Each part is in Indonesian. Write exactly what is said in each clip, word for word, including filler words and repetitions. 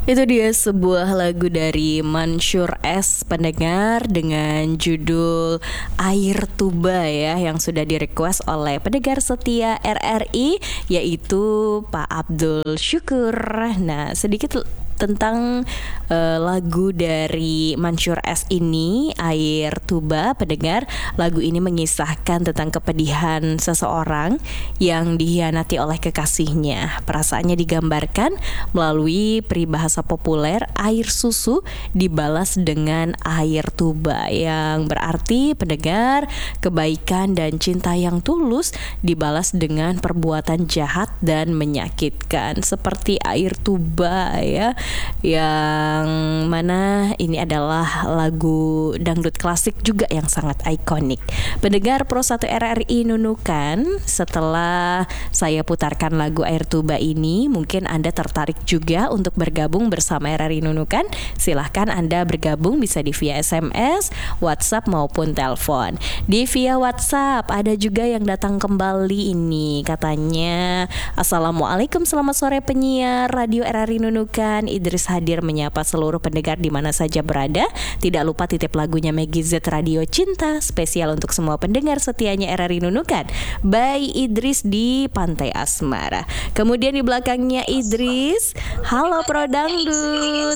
Itu dia sebuah lagu dari Mansyur S pendengar dengan judul Air Tuba ya, yang sudah direquest oleh pendengar setia R R I yaitu Pak Abdul Syukur. Nah, sedikit tentang uh, lagu dari Mansyur S ini, Air Tuba pendengar. Lagu ini mengisahkan tentang kepedihan seseorang yang dikhianati oleh kekasihnya. Perasaannya digambarkan melalui peribahasa populer air susu dibalas dengan air tuba, yang berarti pendengar kebaikan dan cinta yang tulus dibalas dengan perbuatan jahat dan menyakitkan, seperti air tuba ya, yang mana ini adalah lagu dangdut klasik juga yang sangat ikonik. Pendengar Pro satu R R I Nunukan, setelah saya putarkan lagu Air Tuba ini, mungkin Anda tertarik juga untuk bergabung bersama R R I Nunukan. Silahkan Anda bergabung, bisa di via S M S, WhatsApp maupun telepon. Di via WhatsApp ada juga yang datang kembali ini, katanya Assalamualaikum, selamat sore penyiar Radio R R I Nunukan. Idris hadir menyapa seluruh pendengar di mana saja berada. Tidak lupa titip lagunya Maggie Z Radio Cinta, spesial untuk semua pendengar setianya R R I Nunukan. By Idris di Pantai Asmara. Kemudian di belakangnya Idris, halo Pro Dangdut.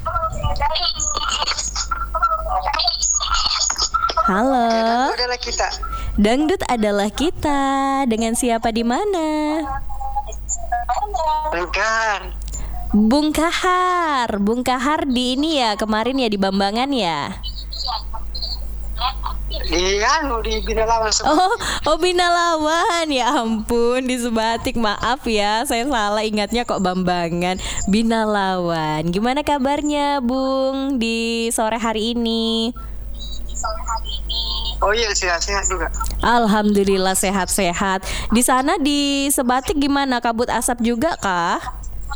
Halo. Dangdut adalah kita. Dangdut adalah kita. Dengan siapa di mana? Bengkar. Bung Kahar. Bung Kahar di ini ya, kemarin ya di Bambangan ya. Di anu di Binalawan. Oh, oh Binalawan. Ya ampun, di Sebatik. Maaf ya, saya salah ingatnya kok Bambangan. Binalawan. Gimana kabarnya, Bung, di sore hari ini? Oh iya, sehat-sehat juga. Alhamdulillah sehat-sehat. Di sana di Sebatik gimana? Kabut asap juga kah?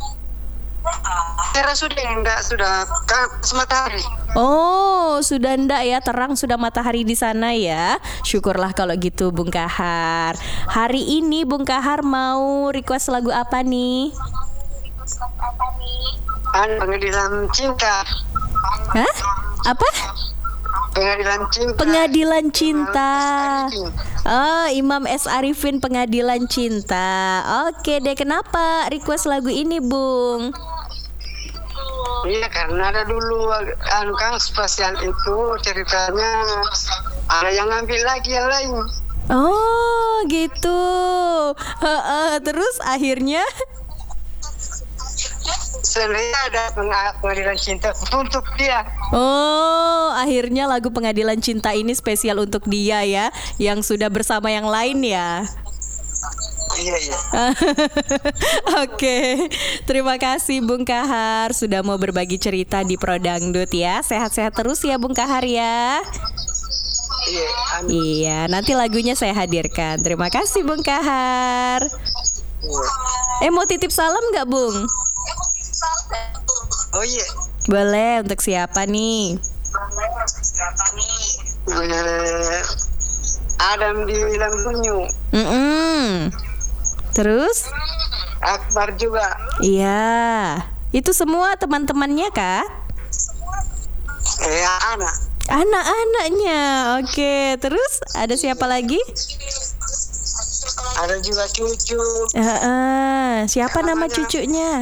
Era sudah enggak, sudah kan matahari. Oh, sudah ndak ya, terang sudah matahari di sana ya. Syukurlah kalau gitu Bung Kahar. Hari ini Bung Kahar mau request lagu apa nih? An Pengadilan Cinta. Hah? Apa? Pengadilan Cinta. Pengadilan Cinta. Imam Oh, Imam S. Arifin, Pengadilan Cinta. Oke deh, kenapa request lagu ini, Bung? Iya, karena ada dulu anu kan spasial itu ceritanya ada yang ngambil lagi yang lain. Oh, gitu. Heeh, terus akhirnya Sebenarnya ada Pengadilan Cinta untuk dia. Oh, akhirnya lagu Pengadilan Cinta ini spesial untuk dia ya, yang sudah bersama yang lain ya. Iya, iya. Oke, terima kasih Bung Kahar sudah mau berbagi cerita di Pro Dangdut ya. Sehat-sehat terus ya Bung Kahar ya. Iya, anu. Iya, nanti lagunya saya hadirkan. Terima kasih Bung Kahar. Iya. Eh, mau titip salam nggak Bung? Oh iya. Boleh, untuk siapa nih? Eh, Adam di Lampunyu. Mm-mm. Terus? Akbar juga. Iya. Itu semua teman-temannya kah? Eh, anak. Anak-anaknya. Oke, terus ada siapa lagi? Ada juga cucu. Uh-uh. Siapa nama cucunya?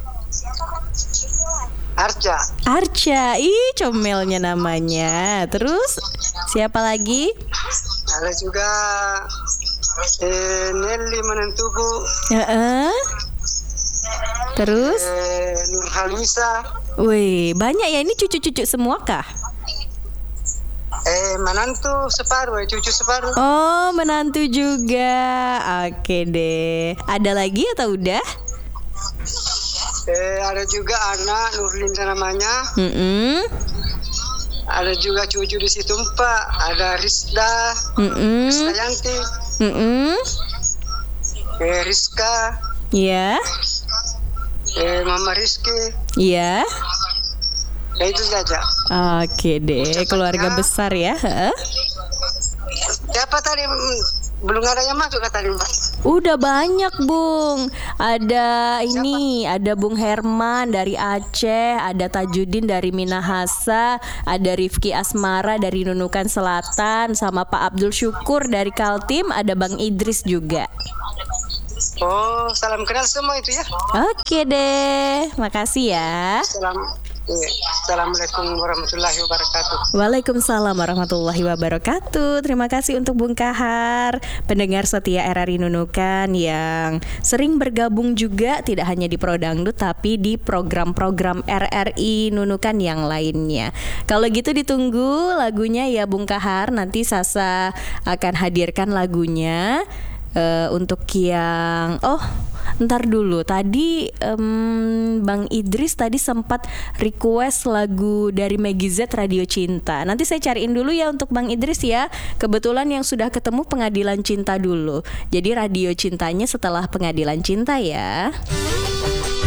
Arca. Arca. Ih, comelnya namanya. Terus siapa lagi? Ada juga eh, Nelly menentuku. Uh-uh. Terus? Eh, Nur Halisa. Wih, banyak ya, ini cucu-cucu semua kah? Eh, menantu separuh, eh, cucu separuh. Oh, menantu juga. Oke deh. Ada lagi atau udah? Eh, ada juga anak Nurlinda namanya. Mm-mm. Ada juga cucu di situ Pak. Ada Rizda. Mm-mm. Rizda Yanti. Mm-mm. Eh, Rizka. Iya. Eh, Mama Rizky. Iya. Ya itu saja. Oke deh, keluarga besar ya. Heeh. Siapa tadi? Hmm, belum ada yang masuk kata tadi Mbak. Udah banyak Bung. Ada ini, ada Bung Herman dari Aceh, ada Tajudin dari Minahasa, ada Rifki Asmara dari Nunukan Selatan, sama Pak Abdul Syukur dari Kaltim, ada Bang Idris juga. Oh, salam kenal semua itu ya. Oke deh, makasih ya. Salam. Iya. Assalamualaikum warahmatullahi wabarakatuh. Waalaikumsalam warahmatullahi wabarakatuh. Terima kasih untuk Bung Kahar, pendengar setia R R I Nunukan yang sering bergabung juga tidak hanya di Pro Dangdut tapi di program-program R R I Nunukan yang lainnya. Kalau gitu ditunggu lagunya ya Bung Kahar. Nanti Sasa akan hadirkan lagunya uh, untuk yang oh ntar dulu, tadi um, Bang Idris tadi sempat request lagu dari Meggy Z, Radio Cinta. Nanti saya cariin dulu ya untuk Bang Idris ya. Kebetulan yang sudah ketemu Pengadilan Cinta dulu. Jadi Radio Cintanya setelah Pengadilan Cinta ya.